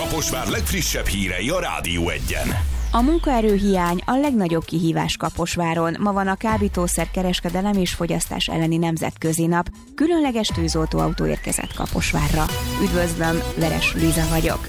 Kaposvár legfrissebb hírei a Rádió 1-en. A munkaerőhiány a legnagyobb kihívás Kaposváron. Ma van a kábítószer kereskedelem és fogyasztás elleni nemzetközi nap. Különleges tűzoltóautó érkezett Kaposvárra. Üdvözlöm, Veres Liza vagyok.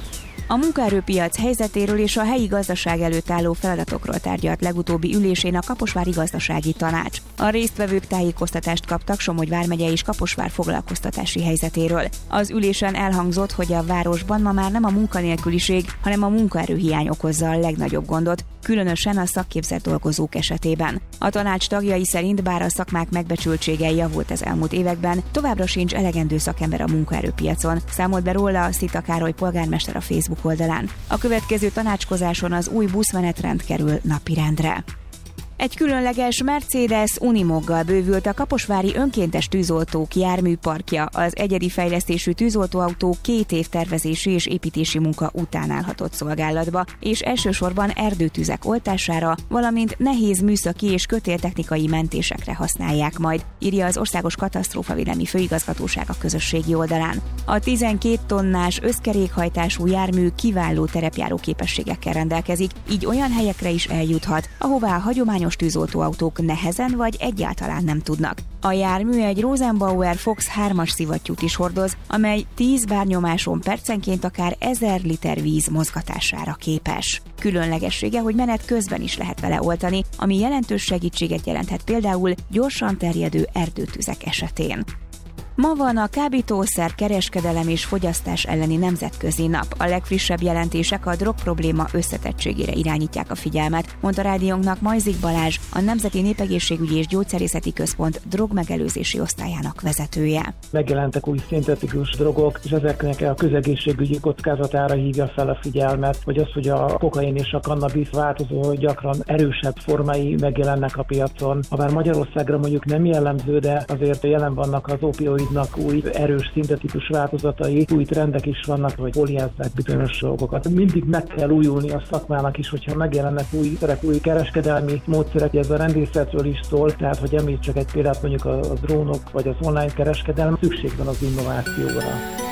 A munkaerőpiac helyzetéről és a helyi gazdaság előtt álló feladatokról tárgyalt legutóbbi ülésén a Kaposvári Gazdasági Tanács. A résztvevők tájékoztatást kaptak Somogy vármegye és Kaposvár foglalkoztatási helyzetéről. Az ülésen elhangzott, hogy a városban ma már nem a munkanélküliség, hanem a munkaerőhiány okozza a legnagyobb gondot, különösen a szakképzett dolgozók esetében. A tanács tagjai szerint bár a szakmák megbecsültsége javult az elmúlt években, továbbra sincs elegendő szakember a munkaerőpiacon, számolt be róla a Szita Károly polgármester a Facebook oldalán. A következő tanácskozáson az új buszmenetrend kerül napirendre. Egy különleges Mercedes Unimoggal bővült a kaposvári önkéntes tűzoltók járműparkja. Az egyedi fejlesztésű tűzoltóautó 2 év tervezési és építési munka után állhatott szolgálatba, és elsősorban erdőtüzek oltására, valamint nehéz műszaki és kötéltechnikai mentésekre használják majd, írja az Országos Katasztrófavédelmi Főigazgatóság a közösségi oldalán. A 12 tonnás összkerékhajtású jármű kiváló terepjáró képességekkel rendelkezik, így olyan helyekre is eljuthat, ahová a hagyományos tűzoltóautók nehezen vagy egyáltalán nem tudnak. A jármű egy Rosenbauer Fox 3-as szivattyút is hordoz, amely 10 bárnyomáson percenként akár 1000 liter víz mozgatására képes. Különlegessége, hogy menet közben is lehet vele oltani, ami jelentős segítséget jelenthet például gyorsan terjedő erdőtüzek esetén. Ma van a kábítószer kereskedelem és fogyasztás elleni nemzetközi nap. A legfrissebb jelentések a drogprobléma összetettségére irányítják a figyelmet, mondta rádiónknak Majzik Balázs, a Nemzeti Népegészségügyi és Gyógyszerészeti Központ drogmegelőzési osztályának vezetője. Megjelentek új szintetikus drogok, és ezeknek a közegészségügyi kockázatára hívja fel a figyelmet, vagy az, hogy a kokain és a kannabisz változó, gyakran erősebb formái megjelennek a piacon. Habár Magyarországra mondjuk nem jellemző, de azért jelen vannak az opioid új erős szintetikus változatai, új trendek is vannak, hogy poliázzák bizonyos dolgokat. Mindig meg kell újulni a szakmának is, hogyha megjelennek új kereskedelmi módszerek, ez a rendészetről is szól, tehát hogy említsek egy példát, mondjuk a drónok vagy az online kereskedelem, szükség van az innovációra.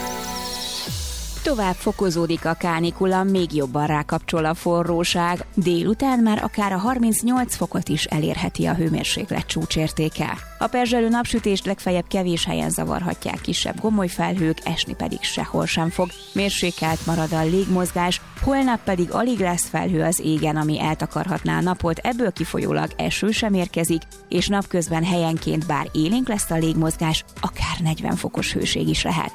Tovább fokozódik a kánikula, még jobban rákapcsol a forróság. Délután már akár a 38 fokot is elérheti a hőmérséklet csúcsértéke. A perzselő napsütést legfeljebb kevés helyen zavarhatják kisebb gomolyfelhők, esni pedig sehol sem fog. Mérsékelt marad a légmozgás, holnap pedig alig lesz felhő az égen, ami eltakarhatná a napot, ebből kifolyólag eső sem érkezik, és napközben helyenként bár élénk lesz a légmozgás, akár 40 fokos hőség is lehet.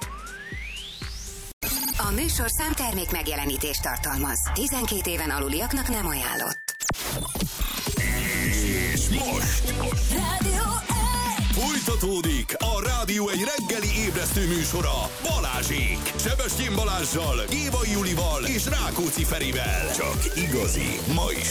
A műsorszám termék megjelenítést tartalmaz. 12 éven aluliaknak nem ajánlott. És most folytatódik a Rádió 1 reggeli ébresztő műsora Balázsék. Sebestyén Balázssal, Gévai Julival és Rákóczi Ferivel. Csak igazi, ma is